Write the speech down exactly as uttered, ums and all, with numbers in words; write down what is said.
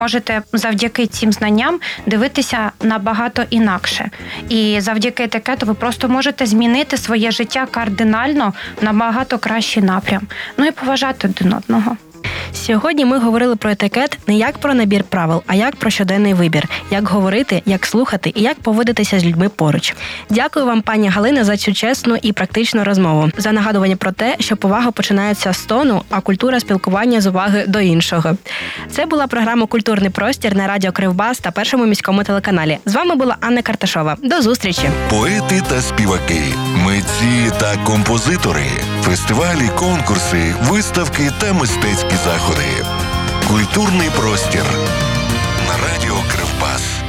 можете завдяки цим знанням дивитися набагато інакше. І завдяки етикету ви просто можете змінити своє життя кардинально в набагато кращий напрям. Ну і поважати один одного. Сьогодні ми говорили про етикет не як про набір правил, а як про щоденний вибір. Як говорити, як слухати і як поводитися з людьми поруч. Дякую вам, пані Галина, за цю чесну і практичну розмову. За нагадування про те, що повага починається з тону, а культура спілкування з уваги до іншого. Це була програма «Культурний простір» на радіо Кривбас та Першому міському телеканалі. З вами була Анна Карташова. До зустрічі! Поети та співаки, митці та композитори, фестивалі, конкурси, виставки та мистецькі заходи. Культурний простір на радіо Кривбас.